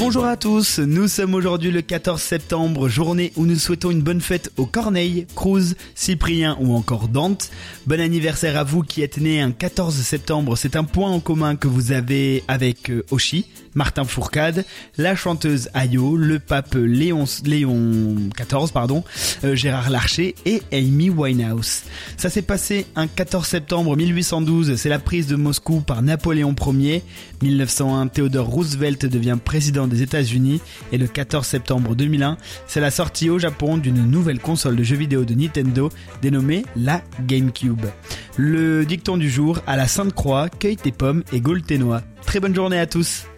Bonjour à tous, nous sommes aujourd'hui le 14 septembre, journée où nous souhaitons une bonne fête aux Corneille, Cruz, Cyprien ou encore Dante. Bon anniversaire à vous qui êtes nés un 14 septembre, c'est un point en commun que vous avez avec Oshi, Martin Fourcade, la chanteuse Ayo, le pape Léon XIV, Gérard Larcher et Amy Winehouse. Ça s'est passé un 14 septembre 1812, c'est la prise de Moscou par Napoléon Ier. 1901, Theodore Roosevelt devient président des États-Unis et le 14 septembre 2001, c'est la sortie au Japon d'une nouvelle console de jeux vidéo de Nintendo dénommée la GameCube. Le dicton du jour, à la Sainte-Croix, cueille tes pommes et gaule tes noix. Très bonne journée à tous.